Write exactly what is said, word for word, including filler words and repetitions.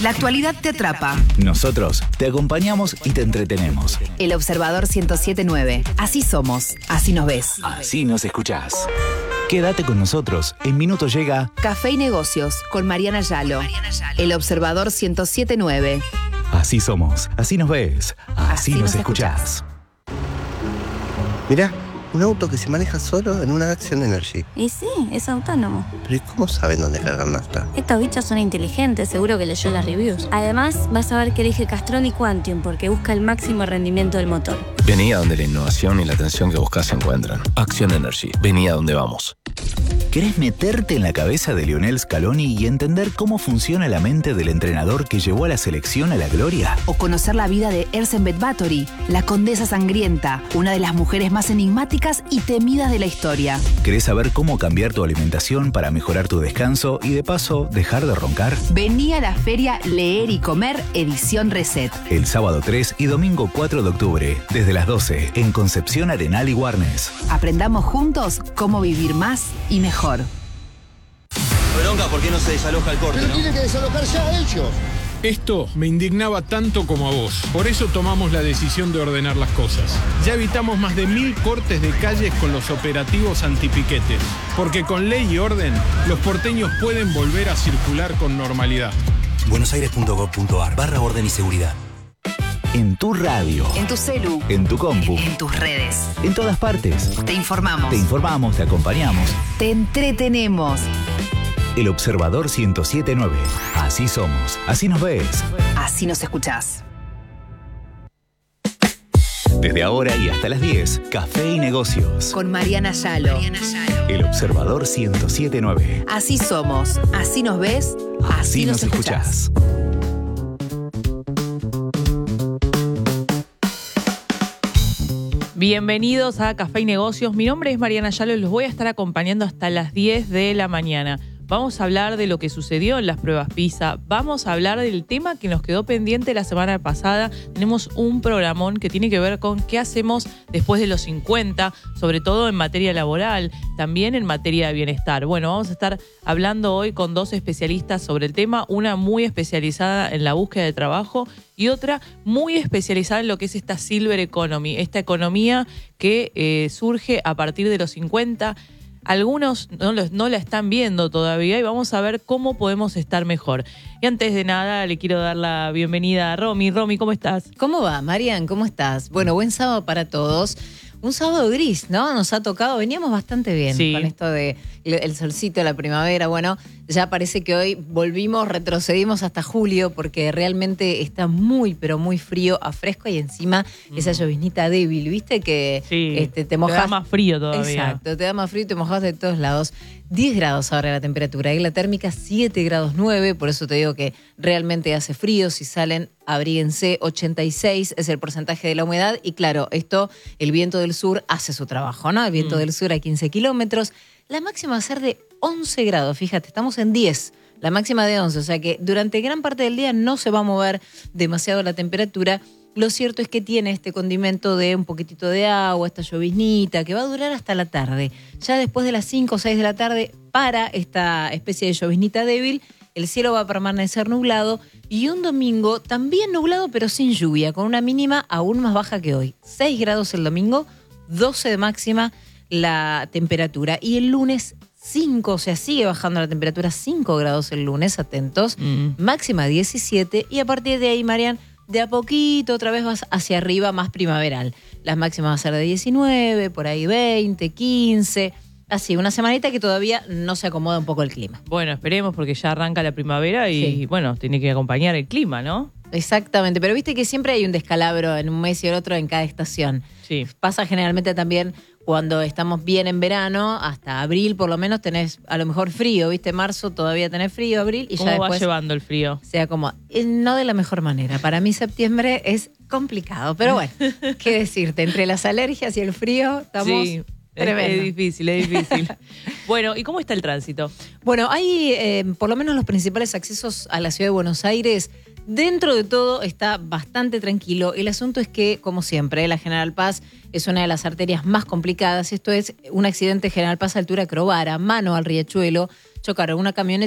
La actualidad te atrapa. Nosotros te acompañamos y te entretenemos. El Observador ciento siete punto nueve. Así somos, así nos ves. Así nos escuchás. Quédate con nosotros. En minutos llega Café y Negocios con Mariana Yalo. El Observador ciento siete punto nueve. Así somos, así nos ves, así, así nos, nos escuchás. Mirá, un auto que se maneja solo en una Action Energy. Y sí, es autónomo. Pero ¿y cómo saben dónde cargar nafta? Estos bichos son inteligentes, seguro que leyó las reviews. Además, vas a ver que elige Castrol y Quantium porque busca el máximo rendimiento del motor. Vení a donde la innovación y la atención que buscas se encuentran. Action Energy. Vení a donde vamos. ¿Querés meterte en la cabeza de Lionel Scaloni y entender cómo funciona la mente del entrenador que llevó a la selección a la gloria? ¿O conocer la vida de Ersenbet Báthory, la condesa sangrienta, una de las mujeres más enigmáticas y temidas de la historia? ¿Querés saber cómo cambiar tu alimentación para mejorar tu descanso y de paso dejar de roncar? Vení a la feria Leer y Comer edición Reset. El sábado tres y domingo cuatro de octubre, desde las doce, en Concepción Arenal y Warnes. Aprendamos juntos cómo vivir más y mejor. Bronca, ¿por qué no se desaloja el corte? Pero ¿no? tiene que desalojar ya ellos. Esto me indignaba tanto como a vos. Por eso tomamos la decisión de ordenar las cosas. Ya evitamos más de mil cortes de calles con los operativos antipiquetes. Porque con ley y orden, los porteños pueden volver a circular con normalidad. buenosaires.gov.ar barra orden y seguridad. En tu radio. En tu celu. En tu compu. En tus redes. En todas partes. Te informamos. Te informamos, te acompañamos. Te entretenemos. El Observador ciento siete punto nueve. Así somos, así nos ves. Así nos escuchás. Desde ahora y hasta las diez, Café y Negocios. Con Mariana Yalo. Mariana Yalo. El Observador ciento siete punto nueve. Así somos, así nos ves, así, así nos, nos escuchás. escuchás. Bienvenidos a Café y Negocios. Mi nombre es Mariana Yalo y los voy a estar acompañando hasta las diez de la mañana. Vamos a hablar de lo que sucedió en las pruebas PISA. Vamos a hablar del tema que nos quedó pendiente la semana pasada. Tenemos un programón que tiene que ver con qué hacemos después de los cincuenta, sobre todo en materia laboral, también en materia de bienestar. Bueno, vamos a estar hablando hoy con dos especialistas sobre el tema, una muy especializada en la búsqueda de trabajo y otra muy especializada en lo que es esta Silver Economy, esta economía que eh, surge a partir de los cincuenta. Algunos no, los, no la están viendo todavía y vamos a ver cómo podemos estar mejor. Y antes de nada, le quiero dar la bienvenida a Romy. Romy, ¿cómo estás? ¿Cómo va, Marian? ¿Cómo estás? Bueno, buen sábado para todos. Un sábado gris, ¿no? Nos ha tocado, veníamos bastante bien sí. con esto de el solcito, la primavera. Bueno, ya parece que hoy volvimos, retrocedimos hasta julio porque realmente está muy, pero muy frío, a fresco y encima mm. esa lloviznita débil, ¿viste? Que sí, este, te mojas. Te da más frío todavía. Exacto, te da más frío y te mojas de todos lados. diez grados ahora la temperatura y la térmica siete grados nueve, por eso te digo que realmente hace frío. Si salen, abríguense. ochenta y seis es el porcentaje de la humedad y claro, esto, el viento del sur hace su trabajo, ¿no? El viento mm. del sur a quince kilómetros. La máxima va a ser de once grados, fíjate, estamos en diez, la máxima de once, o sea que durante gran parte del día no se va a mover demasiado la temperatura. Lo cierto es que tiene este condimento de un poquitito de agua, esta lloviznita, que va a durar hasta la tarde. Ya después de las cinco o seis de la tarde, para esta especie de lloviznita débil, el cielo va a permanecer nublado y un domingo también nublado pero sin lluvia, con una mínima aún más baja que hoy. seis grados el domingo, doce de máxima la temperatura. Y el lunes cinco, o sea, sigue bajando la temperatura, cinco grados el lunes, atentos, mm. máxima diecisiete y a partir de ahí, Marian, de a poquito otra vez vas hacia arriba más primaveral. Las máximas van a ser de diecinueve, por ahí veinte, quince... Así, una semanita que todavía no se acomoda un poco el clima. Bueno, esperemos porque ya arranca la primavera y, sí. bueno, tiene que acompañar el clima, ¿no? Exactamente, pero viste que siempre hay un descalabro en un mes y el otro en cada estación. Sí. Pasa generalmente también cuando estamos bien en verano, hasta abril por lo menos tenés a lo mejor frío, ¿viste? Marzo todavía tenés frío, abril y ¿Cómo ya después... va llevando el frío? Sea como, eh, no de la mejor manera. Para mí septiembre es complicado, pero bueno, qué decirte, entre las alergias y el frío estamos... Sí. Tremendo. Es difícil, es difícil. Bueno, ¿y cómo está el tránsito? Bueno, hay eh, por lo menos los principales accesos a la ciudad de Buenos Aires. Dentro de todo está bastante tranquilo. El asunto es que, como siempre, la General Paz es una de las arterias más complicadas. Esto es un accidente General Paz altura Crovara, mano al Riachuelo. Chocaron una camioneta